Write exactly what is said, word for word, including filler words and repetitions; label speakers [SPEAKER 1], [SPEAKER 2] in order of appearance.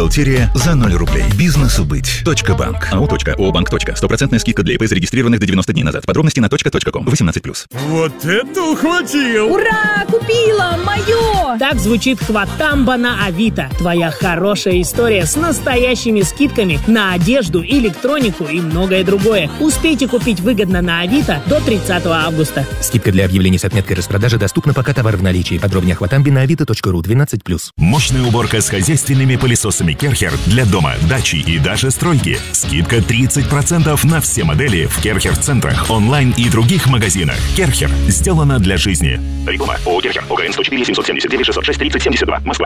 [SPEAKER 1] Бухгалтерия за ноль рублей. Бизнесу быть. Точка банк. АО. Ообанк. Стопроцентная скидка для ИП, зарегистрированных до девяноста дней назад. Подробности на точка точка ком. восемнадцать плюс.
[SPEAKER 2] Вот это ухватил!
[SPEAKER 3] Ура! Купила! Мое!
[SPEAKER 4] Так звучит Хватамба на Авито. Твоя хорошая история с настоящими скидками на одежду, электронику и многое другое. Успейте купить выгодно на Авито до тридцатого августа.
[SPEAKER 5] Скидка для объявлений с отметкой распродажи доступна, пока товар в наличии. Подробнее о Хватамбе на авито точка ру. двенадцать плюс.
[SPEAKER 6] Мощная уборка с хозяйственными пылесосами Керхер для дома, дачи и даже стройки. Скидка тридцать процентов на все модели в Керхер-центрах, онлайн и других магазинах. Керхер. Сделано для жизни. Реклама. ООО «Керхер». ОГРН сто четыре семьсот семьдесят девять шестьсот шесть тридцать семьдесят два. Москва.